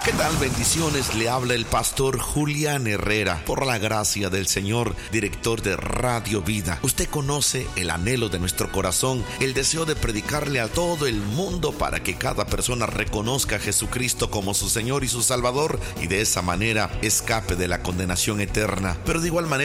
¿Qué tal? Bendiciones, le habla el pastor Julián Herrera, por la gracia del Señor, director de Radio Vida. Usted conoce el anhelo de nuestro corazón, el deseo de predicarle a todo el mundo para que cada persona reconozca a Jesucristo como su Señor y su Salvador y de esa manera escape de la condenación eterna. Pero de igual manera